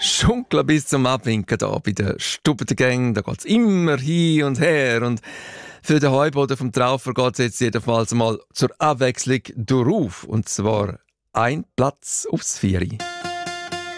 Schunkeln bis zum Abwinken da bei den Stubbengang. Da geht es immer hin und her. Und für den Heuboden vom Traufer geht es jetzt jedenfalls mal zur Abwechslung durch. Und zwar ein Platz aufs Vieri.